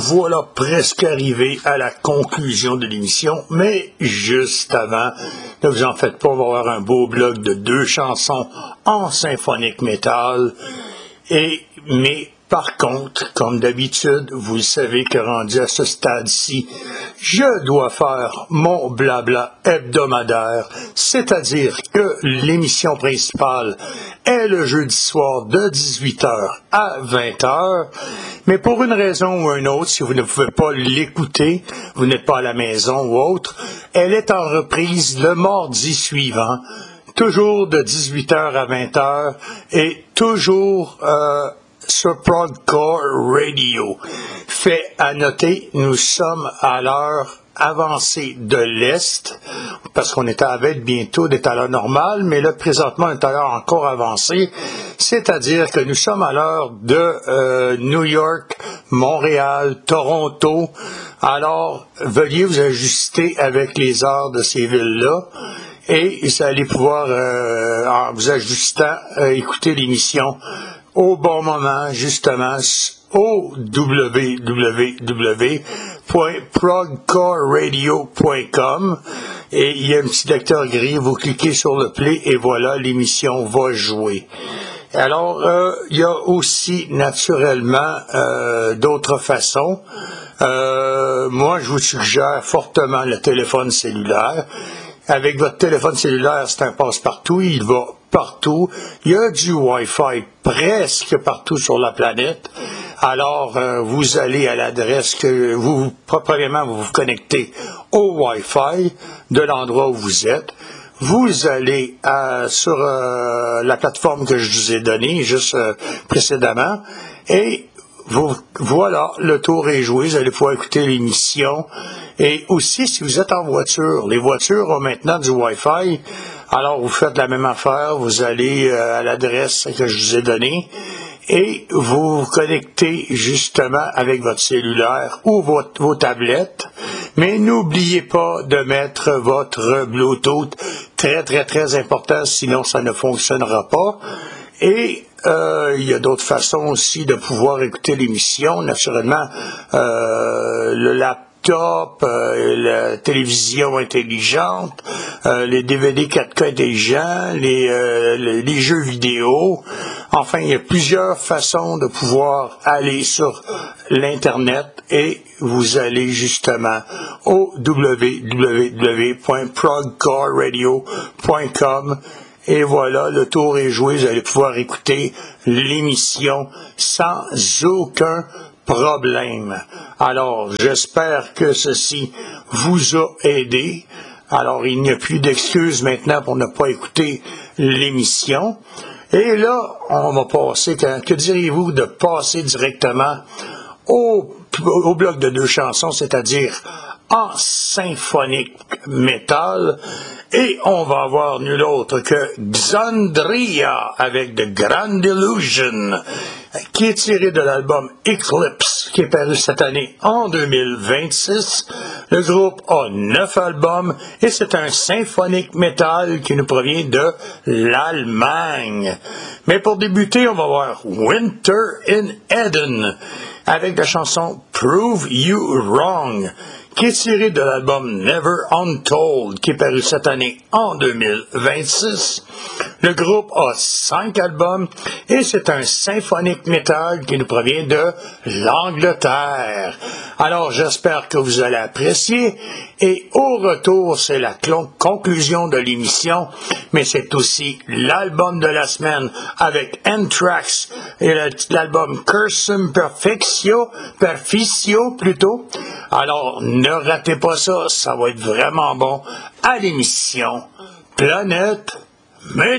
voilà presque arrivé à la conclusion de l'émission, mais juste avant, ne vous en faites pas, on va avoir un beau bloc de 2 chansons en symphonique métal. Mais par contre, comme d'habitude, vous le savez que rendu à ce stade-ci, je dois faire mon blabla hebdomadaire, c'est-à-dire que l'émission principale est le jeudi soir de 18h à 20h, mais pour une raison ou une autre, si vous ne pouvez pas l'écouter, vous n'êtes pas à la maison ou autre, elle est en reprise le mardi suivant, toujours de 18h à 20h et toujours sur Progcore Radio. Fait à noter, nous sommes à l'heure avancée de l'Est, parce qu'on est à veille bientôt d'être à l'heure normale, mais là, présentement, on est à l'heure encore avancée, c'est-à-dire que nous sommes à l'heure de New York, Montréal, Toronto. Alors, veuillez vous ajuster avec les heures de ces villes-là, et vous allez pouvoir, en vous ajustant, écouter l'émission au bon moment, justement, au www.progcoreradio.com, et il y a un petit lecteur gris, vous cliquez sur le play et voilà, l'émission va jouer. Alors, il y a aussi naturellement d'autres façons. Moi, je vous suggère fortement le téléphone cellulaire. Avec votre téléphone cellulaire, c'est un passe-partout, il va partout. Il y a du Wi-Fi presque partout sur la planète. Alors, vous allez à l'adresse que vous vous connectez au Wi-Fi de l'endroit où vous êtes. Vous allez sur la plateforme que je vous ai donnée juste précédemment et voilà, le tour est joué, vous allez pouvoir écouter l'émission. Et aussi, si vous êtes en voiture, les voitures ont maintenant du Wi-Fi. Alors, vous faites la même affaire, vous allez à l'adresse que je vous ai donnée et vous vous connectez justement avec votre cellulaire ou vos tablettes. Mais n'oubliez pas de mettre votre Bluetooth, très, très, très important, sinon ça ne fonctionnera pas. Et il y a d'autres façons aussi de pouvoir écouter l'émission. Naturellement, le laptop, la télévision intelligente, les DVD 4K intelligents, les jeux vidéo. Enfin, il y a plusieurs façons de pouvoir aller sur l'Internet et vous allez justement au www.progcoreradio.com. Et voilà, le tour est joué, vous allez pouvoir écouter l'émission sans aucun problème. Alors, j'espère que ceci vous a aidé. Alors, il n'y a plus d'excuses maintenant pour ne pas écouter l'émission. Et là, on va passer, que diriez-vous de passer directement au bloc de 2 chansons, c'est-à-dire en symphonique métal, et on va avoir nul autre que Xandria avec The Grand Illusion, qui est tiré de l'album Eclipse, qui est paru cette année en 2026. Le groupe a 9 albums et c'est un symphonique métal qui nous provient de l'Allemagne. Mais pour débuter, on va voir Winter in Eden avec la chanson Prove You Wrong, qui est tiré de l'album Never Untold, qui est paru cette année en 2026. Le groupe a 5 albums et c'est un symphonique métal qui nous provient de l'Angleterre. Alors, j'espère que vous allez apprécier. Et au retour, c'est la conclusion de l'émission, mais c'est aussi l'album de la semaine avec Anthrax et l'album Cursum Perficio plutôt. Alors, ne ratez pas ça, ça va être vraiment bon à l'émission Planète Métal.